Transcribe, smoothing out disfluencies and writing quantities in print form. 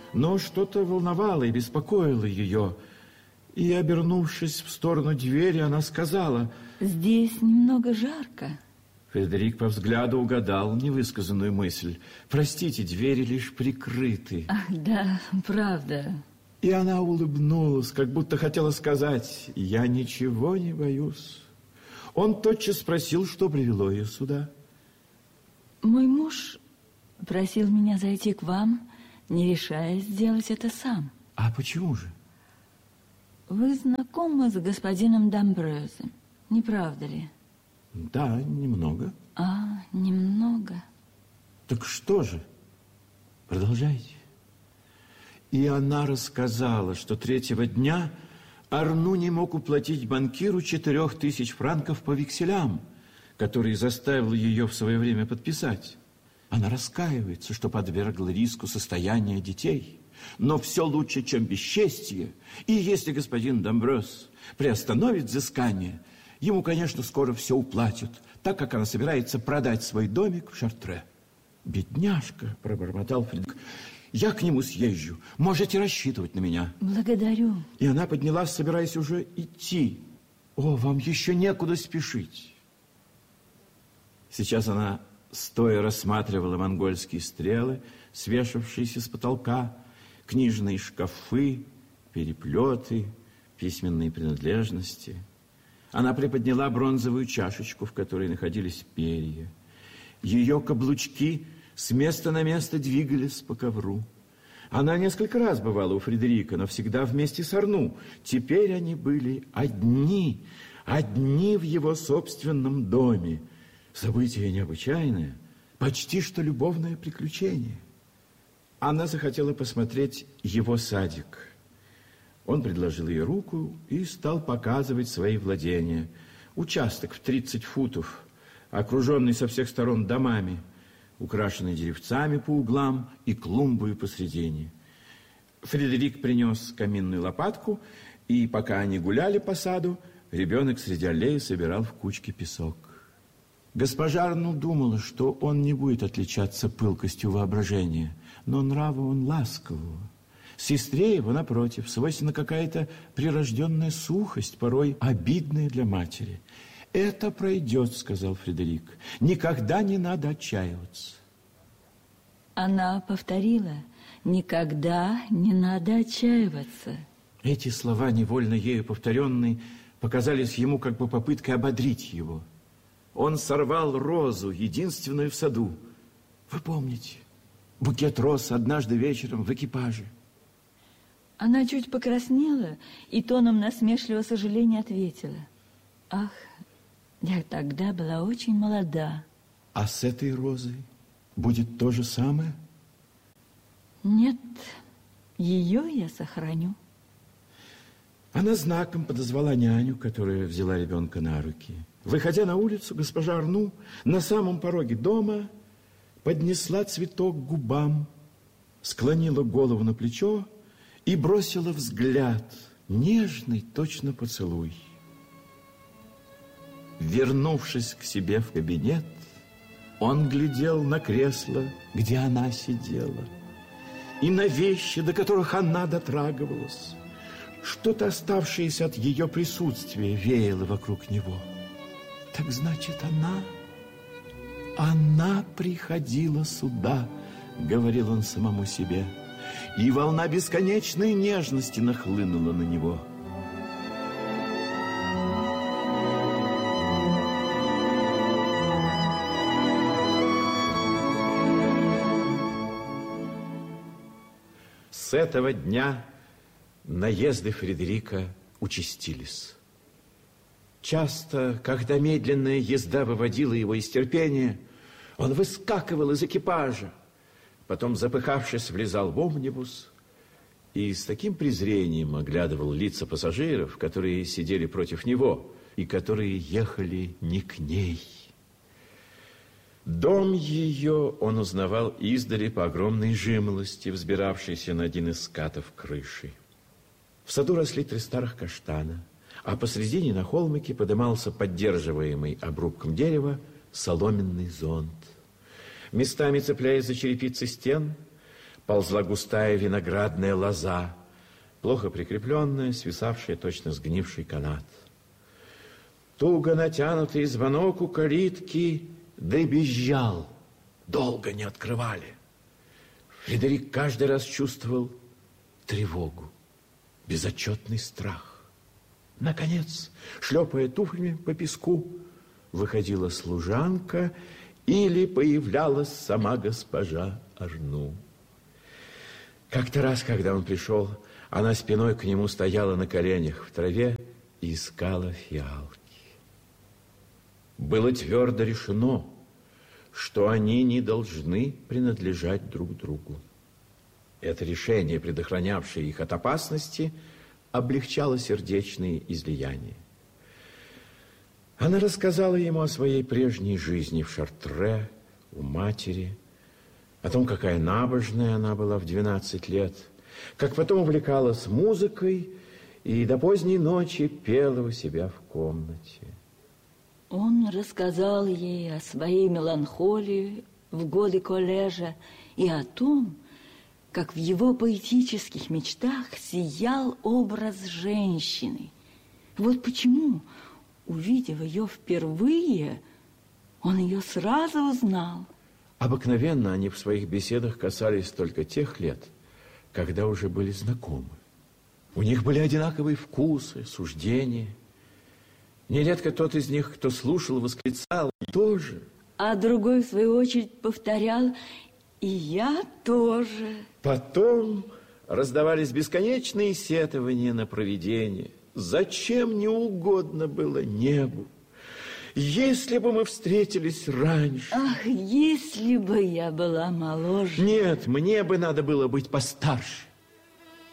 Но что-то волновало и беспокоило ее. И, обернувшись в сторону двери, она сказала: «Здесь немного жарко». Фредерик по взгляду угадал невысказанную мысль. «Простите, двери лишь прикрыты». Ах, да, правда. И она улыбнулась, как будто хотела сказать: «Я ничего не боюсь». Он тотчас спросил, что привело ее сюда. Мой муж просил меня зайти к вам, не решаясь сделать это сам. А почему же? Вы знакомы с господином Домбрёзом, не правда ли? Да, немного. А, немного. Так что же? Продолжайте. И она рассказала, что третьего дня Арну не мог уплатить банкиру 4000 франков по векселям, которые заставил ее в свое время подписать. Она раскаивается, что подвергла риску состояния детей. Но все лучше, чем бесчестье. И если господин Домбрёз приостановит взыскание, ему, конечно, скоро все уплатят, так как она собирается продать свой домик в Шартре. «Бедняжка», – пробормотал Фредерик, – «я к нему съезжу. Можете рассчитывать на меня». «Благодарю». И она поднялась, собираясь уже идти. «О, вам еще некуда спешить». Сейчас она стоя рассматривала монгольские стрелы, свешавшиеся с потолка, книжные шкафы, переплеты, письменные принадлежности. Она приподняла бронзовую чашечку, в которой находились перья. Ее каблучки с места на место двигались по ковру. Она несколько раз бывала у Фредерика, но всегда вместе с Арну. Теперь они были одни в его собственном доме. Событие необычайное, почти что любовное приключение. Она захотела посмотреть его садик. Он предложил ей руку и стал показывать свои владения. Участок в 30 футов, окруженный со всех сторон домами, украшенный деревцами по углам и клумбою посредине. Фредерик принес каминную лопатку, и пока они гуляли по саду, ребенок среди аллеи собирал в кучке песок. Госпожа Арну думала, что он не будет отличаться пылкостью воображения, но нрава он ласкового. Сестре его, напротив, свойственна какая-то прирожденная сухость, порой обидная для матери. «Это пройдет», — сказал Фредерик. «Никогда не надо отчаиваться». Она повторила: «Никогда не надо отчаиваться». Эти слова, невольно ею повторенные, показались ему как бы попыткой ободрить его. Он сорвал розу, единственную в саду. Вы помните, букет роз однажды вечером в экипаже. Она чуть покраснела и тоном насмешливого сожаления ответила: «Ах, я тогда была очень молода». А с этой розой будет то же самое? Нет, ее я сохраню. Она знаком подозвала няню, которая взяла ребенка на руки. Выходя на улицу, госпожа Арну на самом пороге дома поднесла цветок к губам, склонила голову на плечо и бросила взгляд, нежный, точно поцелуй. Вернувшись к себе в кабинет, он глядел на кресло, где она сидела, и на вещи, до которых она дотрагивалась. Что-то, оставшееся от ее присутствия, веяло вокруг него. Так значит, она приходила сюда, говорил он самому себе, и волна бесконечной нежности нахлынула на него. С этого дня наезды Фредерика участились. Часто, когда медленная езда выводила его из терпения, он выскакивал из экипажа, потом, запыхавшись, влезал в омнибус и с таким презрением оглядывал лица пассажиров, которые сидели против него и которые ехали не к ней. Дом ее он узнавал издали по огромной жимолости, взбиравшейся на один из скатов крыши. В саду росли 3 старых каштана, а посредине на холмике подымался поддерживаемый обрубком дерева соломенный зонт. Местами цепляясь за черепицы стен, ползла густая виноградная лоза, плохо прикрепленная, свисавшая точно сгнивший канат. Туго натянутый звонок у калитки дребезжал, долго не открывали. Фредерик каждый раз чувствовал тревогу, безотчетный страх. Наконец, шлепая туфлями по песку, выходила служанка или появлялась сама госпожа Арну. Как-то раз, когда он пришел, она спиной к нему стояла на коленях в траве и искала фиалки. Было твердо решено, что они не должны принадлежать друг другу. Это решение, предохранявшее их от опасности, облегчало сердечные излияния. Она рассказала ему о своей прежней жизни в Шартре, у матери, о том, какая набожная она была в 12 лет, как потом увлекалась музыкой и до поздней ночи пела у себя в комнате. Он рассказал ей о своей меланхолии в годы коллежа и о том, как в его поэтических мечтах сиял образ женщины. Вот почему, увидев ее впервые, он ее сразу узнал. Обыкновенно они в своих беседах касались только тех лет, когда уже были знакомы. У них были одинаковые вкусы, суждения. Нередко тот из них, кто слушал, восклицал тоже. А другой, в свою очередь, повторял: и я тоже. Потом раздавались бесконечные сетования на провидение. Зачем не угодно было небу? Если бы мы встретились раньше. Ах, если бы я была моложе. Нет, мне бы надо было быть постарше.